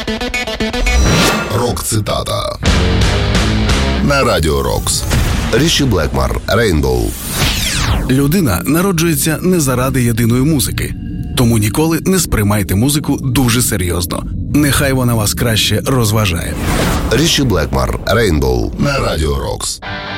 Рок-цитата на Радіо Рокс. Річі Блекмар, Rainbow. Людина народжується не заради єдиної музики. Тому ніколи не сприймайте музику дуже серйозно. Нехай вона вас краще розважає. Річі Блекмар, Rainbow на Радіо Рокс.